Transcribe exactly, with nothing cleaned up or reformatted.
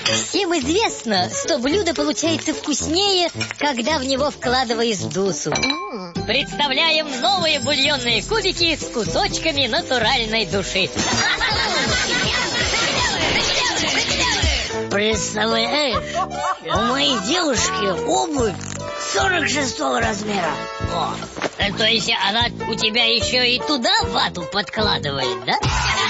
Всем известно, что блюдо получается вкуснее, когда в него вкладываешь душу. Представляем новые бульонные кубики с кусочками натуральной души. Представляешь, у моей девушки обувь сорок шестого размера. О, то есть она у тебя еще и туда вату подкладывает, да?